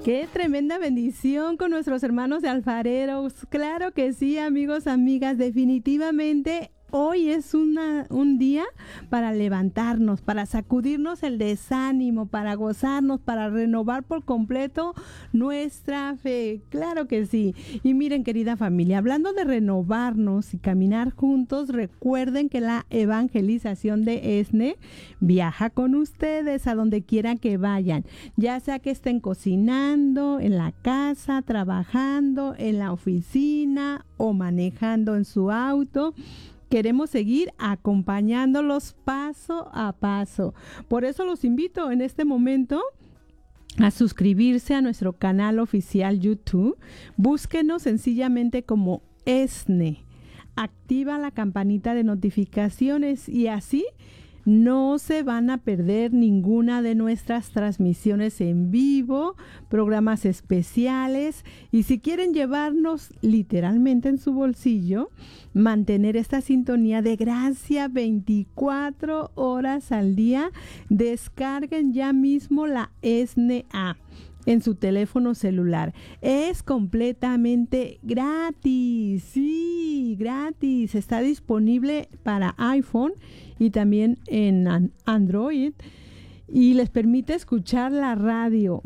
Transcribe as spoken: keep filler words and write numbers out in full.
Qué tremenda bendición con nuestros hermanos de alfareros. Claro que sí, amigos, amigas, definitivamente hoy es una, un día para levantarnos, para sacudirnos el desánimo, para gozarnos, para renovar por completo nuestra fe. Claro que sí. Y miren, querida familia, hablando de renovarnos y caminar juntos, recuerden que la evangelización de ESNE viaja con ustedes a donde quiera que vayan, ya sea que estén cocinando, en la casa, trabajando, en la oficina o manejando en su auto. Queremos seguir acompañándolos paso a paso. Por eso los invito en este momento a suscribirse a nuestro canal oficial YouTube. Búsquenos sencillamente como ESNE. Activa la campanita de notificaciones y así no se van a perder ninguna de nuestras transmisiones en vivo, programas especiales, y si quieren llevarnos literalmente en su bolsillo, mantener esta sintonía de gracia veinticuatro horas al día, descarguen ya mismo la ESNE app en su teléfono celular. Es completamente gratis, sí, gratis. Está disponible para iPhone y también en Android y les permite escuchar la radio.